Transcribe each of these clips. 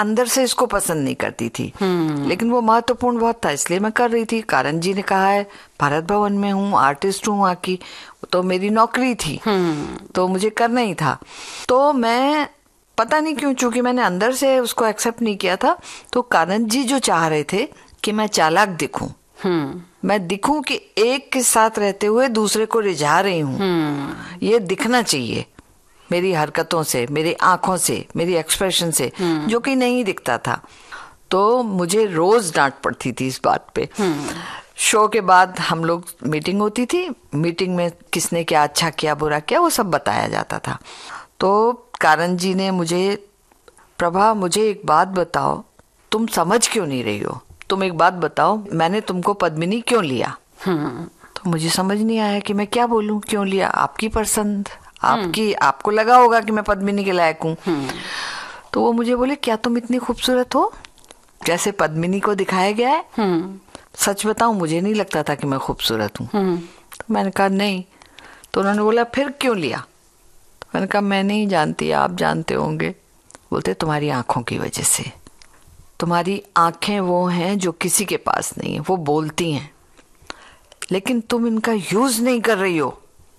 अंदर से इसको पसंद नहीं करती थी, लेकिन वो महत्वपूर्ण बहुत था इसलिए मैं कर रही थी। कारण जी ने कहा है, भारत भवन में हूँ, आर्टिस्ट हूँ वहाँ की, तो मेरी नौकरी थी, तो मुझे करना ही था। तो मैं पता नहीं क्यों, चूंकि मैंने अंदर से उसको एक्सेप्ट नहीं किया था, तो कारण जी जो चाह रहे थे कि मैं चालाक दिखूं, मैं दिखूं कि एक के साथ रहते हुए दूसरे को रिझा रही हूँ, ये दिखना चाहिए मेरी हरकतों से, मेरी आंखों से, मेरी एक्सप्रेशन से, जो कि नहीं दिखता था। तो मुझे रोज डांट पड़ती थी इस बात पे। शो के बाद हम लोग मीटिंग होती थी, मीटिंग में किसने क्या अच्छा किया बुरा किया वो सब बताया जाता था। तो कारण जी ने मुझे, प्रभा मुझे एक बात बताओ, तुम समझ क्यों नहीं रही हो, तुम एक बात बताओ, मैंने तुमको पद्मिनी क्यों लिया? तो मुझे समझ नहीं आया कि मैं क्या बोलूं, क्यों लिया, आपकी पसंद, आपकी, आपको लगा होगा कि मैं पद्मिनी के लायक हूँ। तो वो मुझे बोले, क्या तुम इतनी खूबसूरत हो जैसे पद्मिनी को दिखाया गया है? सच बताऊं, मुझे नहीं लगता था कि मैं खूबसूरत हूँ। तो मैंने कहा नहीं। तो उन्होंने बोला फिर क्यों लिया? तो मैंने कहा मैं नहीं जानती, आप जानते होंगे। बोलते तुम्हारी आंखों की वजह से, तुम्हारी आंखें वो हैं जो किसी के पास नहीं है, वो बोलती हैं लेकिन तुम इनका यूज नहीं कर रही हो।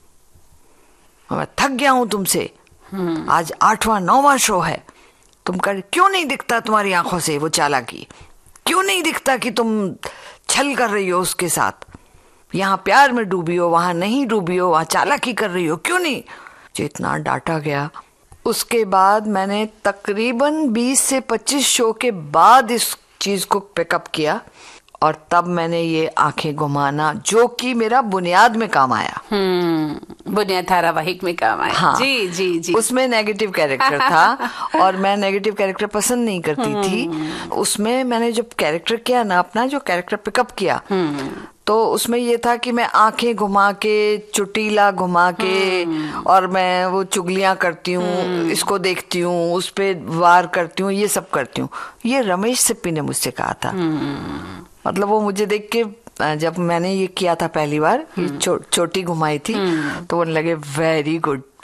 मैं थक गया हूं तुमसे, आज 8वां 9वां शो है, तुम कर क्यों नहीं दिखता तुम्हारी आंखों से वो चालाकी? क्यों नहीं दिखता कि तुम छल कर रही हो उसके साथ? यहाँ प्यार में डूबी हो, वहां नहीं डूबी हो, वहां चालाकी कर रही हो, क्यों नहीं? जितना डांटा गया। उसके बाद मैंने तकरीबन 20 से 25 शो के बाद इस चीज को पिकअप किया, और तब मैंने ये आंखें घुमाना, जो कि मेरा बुनियाद में काम आया, बुनियाद धारावाहिक में काम आया। हाँ, जी जी जी। उसमें नेगेटिव कैरेक्टर था और मैं नेगेटिव कैरेक्टर पसंद नहीं करती थी। उसमें मैंने जब कैरेक्टर किया ना, अपना जो कैरेक्टर पिकअप किया, तो उसमें ये था कि मैं आंखें घुमा के, चुटीला घुमा के, और मैं वो चुगलियां करती हूँ, इसको देखती हूँ, उस पे वार करती हूँ, ये सब करती हूँ। ये रमेश सिप्पी ने मुझसे कहा था। मतलब वो मुझे देख के, जब मैंने ये किया था पहली बार, चोटी घुमाई थी, तो वो लगे very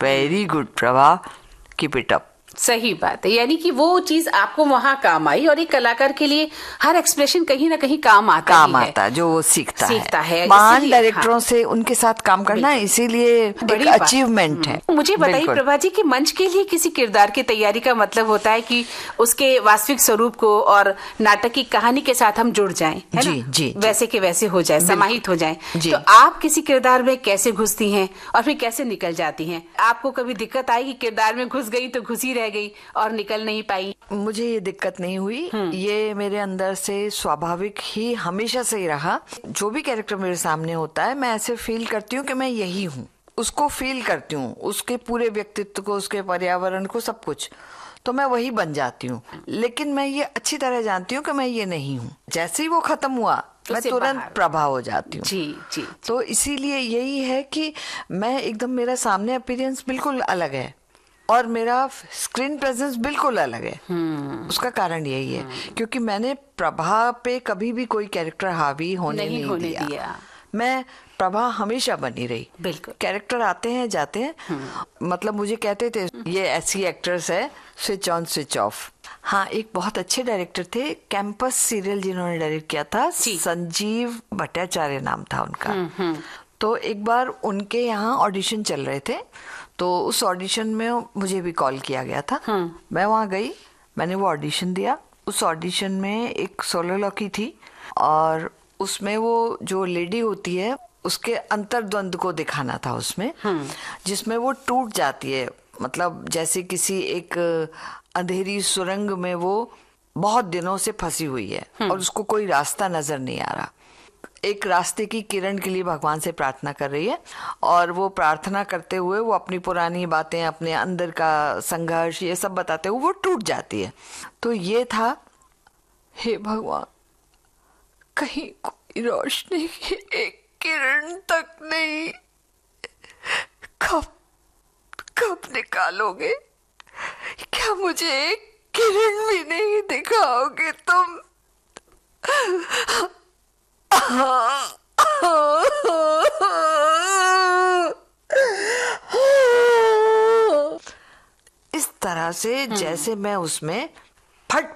good Prabha, keep it up. सही बात है, यानी कि वो चीज आपको वहां काम आई, और एक कलाकार के लिए हर एक्सप्रेशन कहीं ना कहीं काम आता है, जो वो सीखता है। महान डायरेक्टरों हाँ, से उनके साथ काम करना इसीलिए एक अचीवमेंट है। मुझे बताइए प्रभा जी कि मंच के लिए किसी किरदार की तैयारी का मतलब होता है कि उसके वास्तविक स्वरूप को और नाटक की कहानी के साथ हम जुड़ जाएं, है जी, ना? जी, वैसे के वैसे हो जाए, समाहित हो जाए। तो आप किसी किरदार में कैसे घुसती हैं और फिर कैसे निकल जाती हैं? आपको कभी दिक्कत आई कि किरदार में घुस गई तो घुसी रह गई और निकल नहीं पाई? मुझे ये दिक्कत नहीं हुई, ये मेरे अंदर से स्वाभाविक ही हमेशा से ही रहा। जो भी कैरेक्टर मेरे सामने होता है, मैं ऐसे फील करती हूँ कि मैं यही हूँ, उसको फील करती हूँ, उसके पूरे व्यक्तित्व को, उसके पर्यावरण को, सब कुछ, तो मैं वही बन जाती हूँ। लेकिन मैं ये अच्छी तरह जानती हूँ कि मैं ये नहीं हूँ। जैसे ही वो खत्म हुआ, मैं तुरंत प्रभा हो जाती हूँ। जी। तो इसीलिए यही है कि मैं एकदम, मेरा सामने अपीयरेंस बिल्कुल अलग है और मेरा स्क्रीन प्रेजेंस बिल्कुल अलग है। उसका कारण यही है क्योंकि मैंने प्रभा पे कभी भी कोई कैरेक्टर हावी होने नहीं दिया। मैं प्रभा हमेशा बनी रही। बिल्कुल। कैरेक्टर आते हैं जाते हैं, मतलब मुझे कहते थे ये ऐसी एक्ट्रेस है, स्विच ऑन स्विच ऑफ। हाँ, एक बहुत अच्छे डायरेक्टर थे, कैंपस सीरियल जिन्होंने डायरेक्ट किया था, संजीव भट्टाचार्य नाम था उनका। तो एक बार उनके यहाँ ऑडिशन चल रहे थे, तो उस ऑडिशन में मुझे भी कॉल किया गया था। मैं वहाँ गई, मैंने वो ऑडिशन दिया। उस ऑडिशन में एक सोलोलॉकी थी और उसमें वो जो लेडी होती है उसके अंतर्द्वंद को दिखाना था उसमें, जिसमें वो टूट जाती है, मतलब जैसे किसी एक अंधेरी सुरंग में वो बहुत दिनों से फंसी हुई है और उसको कोई रास्ता नजर नहीं आ रहा। एक रास्ते की किरण के लिए भगवान से प्रार्थना कर रही है और वो प्रार्थना करते हुए वो अपनी पुरानी बातें, अपने अंदर का संघर्ष, ये सब बताते हुए वो टूट जाती है। तो ये था, हे भगवान, कहीं कोई रोशनी की एक किरण तक नहीं, कब निकालोगे? क्या मुझे एक किरण भी नहीं दिखाओगे तुम? इस तरह से जैसे मैं उसमें